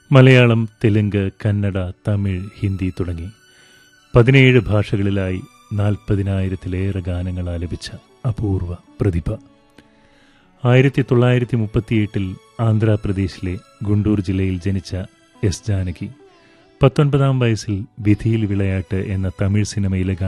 മലയാളം, തെലുങ്ക്, കന്നഡ, തമിഴ്, ഹിന്ദി തുടങ്ങി 17 ഭാഷകളിലായി 40,000-ലേറെ ഗാനങ്ങൾ ആലപിച്ച അപൂർവ പ്രതിഭ. 1938 ആന്ധ്രാപ്രദേശിലെ ഗുണ്ടൂർ ജില്ലയിൽ ജനിച്ച എസ് ജാനകി 19-ാം വയസ്സിൽ വിധിയിൽ വിളയാട്ട് എന്ന തമിഴ് സിനിമയിലെ